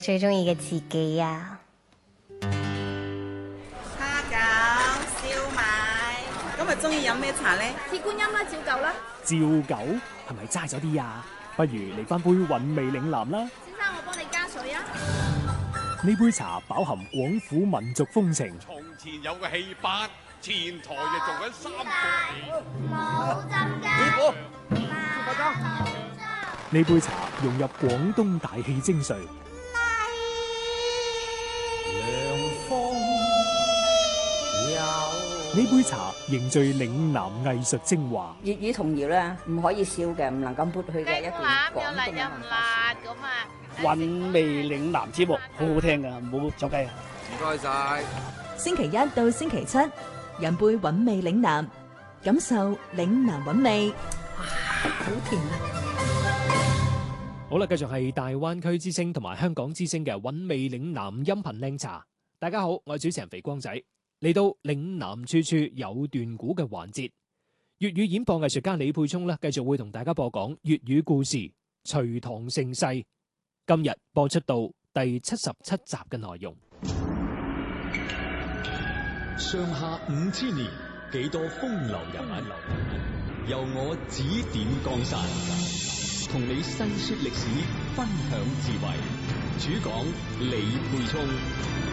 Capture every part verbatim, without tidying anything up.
最中意嘅自己啊！ 蝦餃、燒賣，今日中意飲咩茶呢？ 鐵觀音啦，照舊啦。 照舊係咪齋咗啲啊？不如嚟翻杯韻味嶺南啦！ 先生，我幫你加水啊！ 呢杯茶飽含廣府民族風情。 從前有個戲班，前台就做緊三個冇浸㗎。 呢杯茶融入廣東大氣精髓。呢杯茶凝聚嶺南藝術精華。 粵語童謠咧，唔可以少嘅，唔能夠抹去嘅一段廣東嘅文化。 韻味嶺南節目好好聽噶，唔好走雞啊！ 唔該晒。 星期一到星期七，飲杯韻味嶺南，感受嶺南韻味。 哇，好甜啊！ 好啦，繼續係大灣區之聲同埋香港之聲嘅韻味嶺南音頻靚茶。大家好，我係主持人肥光仔。嚟到嶺南處處有段古嘅環節，粵語演播藝術家李沛聰呢，繼續會同大家播講粵語故事《隋唐盛世》。今日播出到第七十七集嘅內容。 上下五千年，幾多風流人物，由我指點江山，同你細說歷史，分享智慧。主講李沛聰。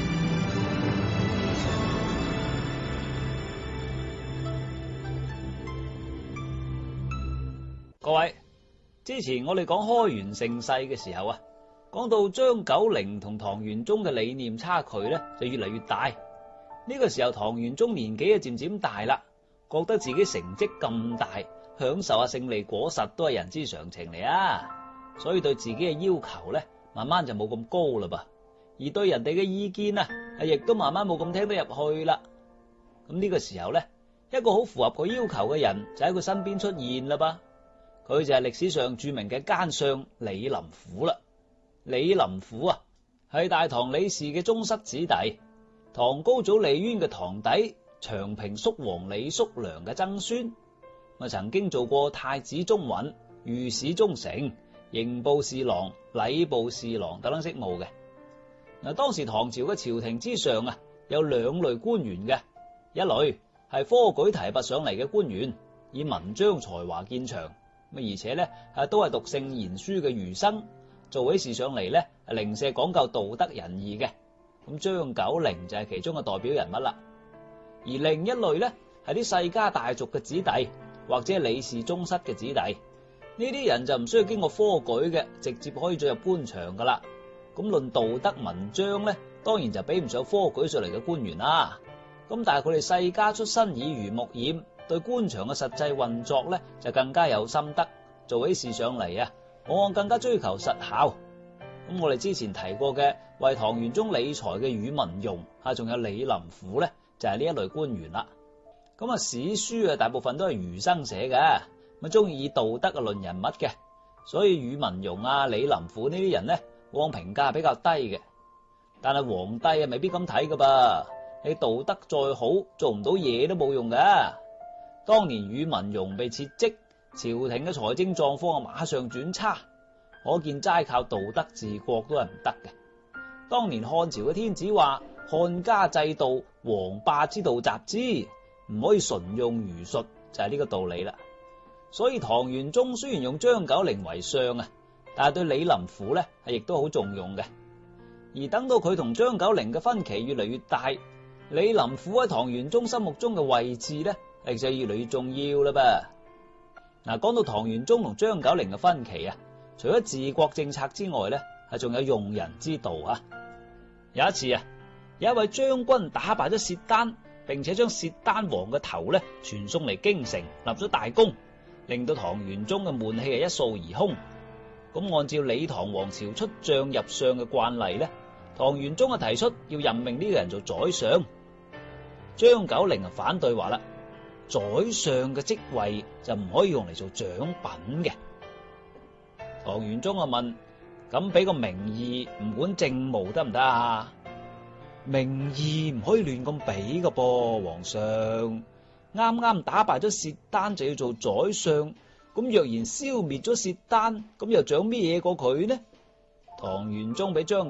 各位，之前我哋講開元盛世嘅時候啊，講到張九齡同唐玄宗嘅理念差距咧就越嚟越大。呢個時候唐玄宗年紀啊漸漸大啦，覺得自己成績咁大，享受下勝利果實都係人之常情嚟啊，所以對自己嘅要求咧慢慢就冇咁高啦噃，而對人哋嘅意見啊，亦都慢慢冇咁聽得入去啦。咁呢個時候咧，一個好符合佢要求嘅人就喺佢身邊出現啦噃。佢就係歷史上著名嘅奸相李林甫啦。李林甫啊，係大唐李氏嘅宗室子弟，唐高祖李淵嘅堂弟，長平叔王李叔良嘅曾孫。咪曾經做過太子中允、御史中丞、刑部侍郎、禮部侍郎等等職務嘅。嗱，當時唐朝嘅朝廷之上啊，有兩類官員嘅，一類係科舉提拔上嚟嘅官員，以文章才華見長。而且咧，都係讀聖賢書嘅儒生，做起事上嚟咧，零舍講究道德仁義嘅。咁張九齡就係其中嘅代表人物啦。而另一類咧，係啲世家大族嘅子弟，或者係李氏宗室嘅子弟。呢啲人就唔需要經過科舉嘅，直接可以進入官場噶啦。咁論道德文章咧，當然就比唔上科舉上嚟嘅官員啦。咁但係佢哋世家出身耳濡目染，對官場嘅實際運作咧就更加有心得，做起事上嚟啊，往往更加追求實效。咁我哋之前提過嘅為唐玄宗理財嘅宇文融啊，仲有李林甫咧，就係呢一類官員啦。咁啊，史書啊大部分都係儒生寫嘅，咁中意以道德嘅論人物嘅，所以宇文融啊、李林甫呢啲人咧，往往評價比較低嘅。但係皇帝啊未必咁睇噶噃，你道德再好，做唔到嘢都冇用噶。當年宇文融被撤職，朝廷嘅財政狀況啊馬上轉差，可見齋靠道德治國都係唔得嘅。當年漢朝嘅天子話：漢家制度，王霸之道雜之，唔可以純用儒術，就係呢個道理啦。所以唐玄宗雖然用張九齡為相啊，但係對李林甫咧係亦都好重用嘅。而等到佢同張九齡嘅分歧越嚟越大，李林甫喺唐玄宗心目中嘅位置咧，亦就越嚟越重要啦噃。嗱，講到唐玄宗同張九齡嘅分歧啊，除咗治國政策之外咧，係仲有用人之道啊。有一次啊，有一位將軍打敗咗薛丹，並且將薛丹王嘅頭咧傳送嚟京城，立咗大功，令到唐玄宗嘅悶氣係一掃而空。咁按照李唐王朝出將入相嘅慣例咧，唐玄宗啊提出要任命呢個人做宰相，張九齡啊反對話啦，宰相嘅職位就唔可以用嚟做獎品嘅。唐玄宗啊問：咁俾個名義唔管政務得唔得啊？名義唔可以亂咁俾噶噃，皇上啱啱打敗咗薛丹就要做宰相，咁若然消滅咗薛丹，咁又獎咩嘢過佢呢？ 唐玄宗俾張